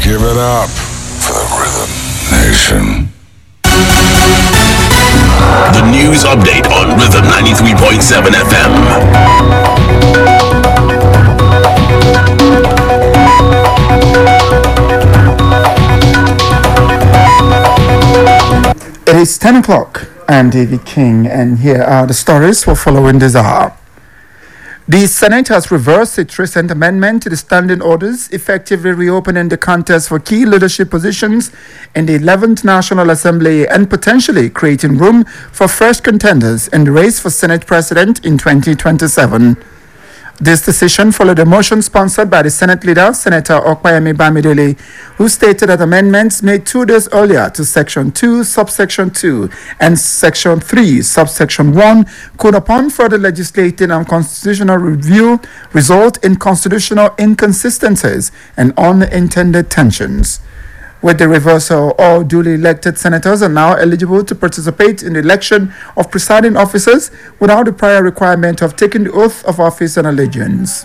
Give it up for the Rhythm Nation. The news update on Rhythm 93.7 FM. It is 10 o'clock. I'm David King, and here are the stories for following this hour. The Senate has reversed its recent amendment to the standing orders, effectively reopening the contest for key leadership positions in the 11th National Assembly and potentially creating room for fresh contenders in the race for Senate President in 2027. This decision followed a motion sponsored by the Senate leader, Senator Okpayemi Bamidele, who stated that amendments made 2 days earlier to Section 2, Subsection 2 and Section 3, Subsection 1 could, upon further legislating and constitutional review, result in constitutional inconsistencies and unintended tensions. With the reversal, all duly elected senators are now eligible to participate in the election of presiding officers without the prior requirement of taking the oath of office and allegiance.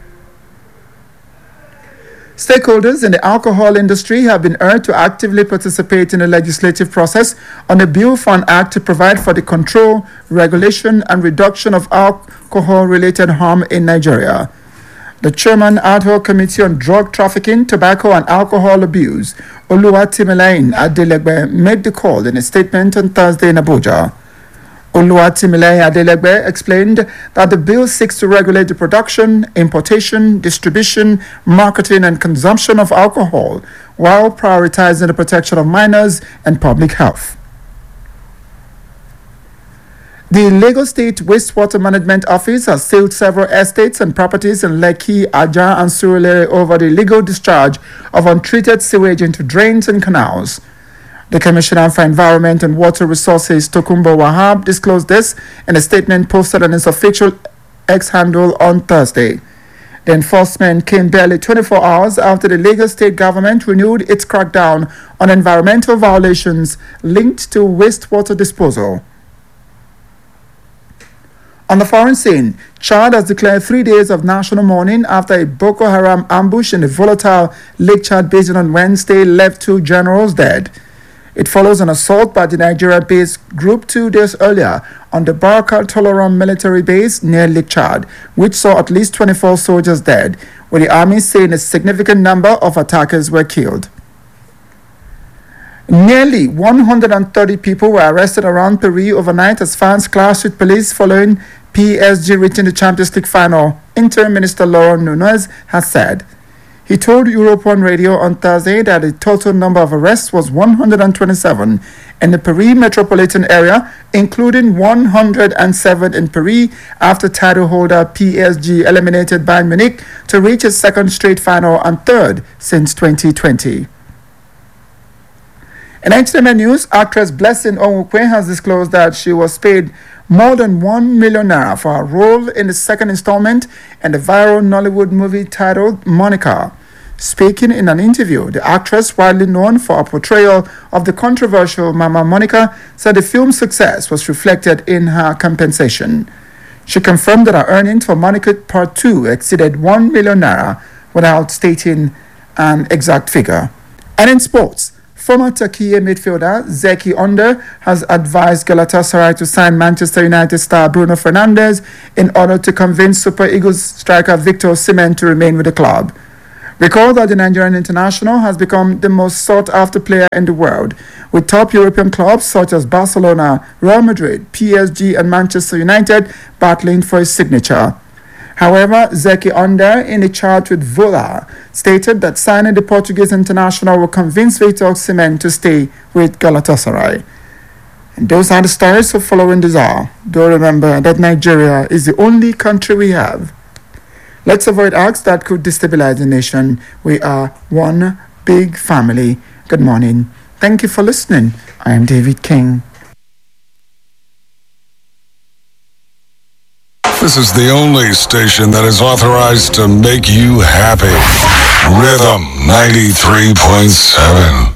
Stakeholders in the alcohol industry have been urged to actively participate in the legislative process on a bill for an act to provide for the control, regulation, and reduction of alcohol-related harm in Nigeria. The chairman ad hoc committee on drug trafficking, tobacco, and alcohol abuse, Oluwatimileyin Adelegbe, made the call in a statement on Thursday in Abuja. Oluwatimileyin Adelegbe explained that the bill seeks to regulate the production, importation, distribution, marketing, and consumption of alcohol while prioritizing the protection of minors and public health. The Lagos State Wastewater Management Office has sealed several estates and properties in Lekki, Aja, and Surulere over the illegal discharge of untreated sewage into drains and canals. The Commissioner for Environment and Water Resources, Tokunbo Wahab, disclosed this in a statement posted on his official X handle on Thursday. The enforcement came barely 24 hours after the Lagos State government renewed its crackdown on environmental violations linked to wastewater disposal. On the foreign scene, Chad has declared 3 days of national mourning after a Boko Haram ambush in the volatile Lake Chad basin on Wednesday left 2 generals dead. It follows an assault by the Nigeria-based group 2 days earlier on the Baraka Toloron military base near Lake Chad, which saw at least 24 soldiers dead, with the army saying a significant number of attackers were killed. Nearly 130 people were arrested around Paris overnight as fans clashed with police following PSG reaching the Champions League final, Interim Minister Laurent Nunez has said. He told Europe 1 Radio on Thursday that the total number of arrests was 127 in the Paris metropolitan area, including 107 in Paris after title holder PSG eliminated Bayern Munich to reach its second straight final and third since 2020. In entertainment news, actress Blessing Onwukwe has disclosed that she was paid more than 1 million naira for her role in the second installment in the viral Nollywood movie titled Monica. Speaking in an interview, the actress, widely known for her portrayal of the controversial Mama Monica, said the film's success was reflected in her compensation. She confirmed that her earnings for Monica Part 2 exceeded 1 million naira without stating an exact figure. And in sports, former Turkey midfielder Zeki Under has advised Galatasaray to sign Manchester United star Bruno Fernandes in order to convince Super Eagles striker Victor Osimhen to remain with the club. Recall that the Nigerian international has become the most sought-after player in the world, with top European clubs such as Barcelona, Real Madrid, PSG, and Manchester United battling for his signature. However, Zeki Under, in a chat with Vola, stated that signing the Portuguese international will convince Victor Osimhen to stay with Galatasaray. And those are the stories for following this hour. Do remember that Nigeria is the only country we have. Let's avoid acts that could destabilize the nation. We are one big family. Good morning. Thank you for listening. I am David King. This is the only station that is authorized to make you happy. Rhythm 93.7.